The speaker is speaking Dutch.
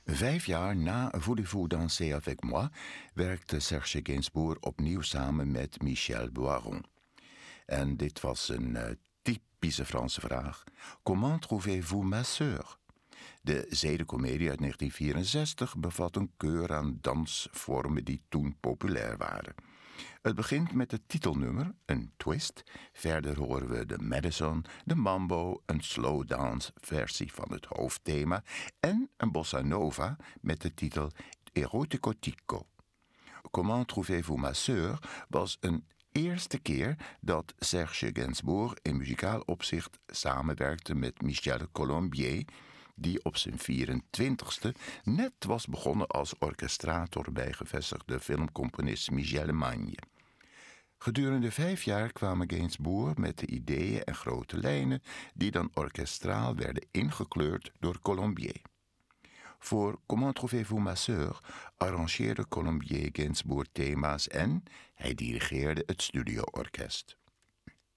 5 jaar na Voulez-vous danser avec moi werkte Serge Gainsbourg opnieuw samen met Michel Boiron. En dit was een typische Franse vraag. Comment trouvez-vous ma sœur? De zedencomedie uit 1964 bevat een keur aan dansvormen die toen populair waren. Het begint met het titelnummer, een twist. Verder horen we de Madison, de mambo, een slow dance versie van het hoofdthema en een bossa nova met de titel Erotico Tico. Comment trouvez-vous ma sœur was een eerste keer dat Serge Gainsbourg in muzikaal opzicht samenwerkte met Michel Colombier, die op zijn 24ste net was begonnen als orchestrator bij gevestigde filmcomponist Michel Magne. Gedurende 5 jaar kwamen Gainsbourg met de ideeën en grote lijnen die dan orkestraal werden ingekleurd door Colombier. Voor Comment trouvez-vous ma sœur arrangeerde Colombier Gainsbourg thema's en hij dirigeerde het studioorkest.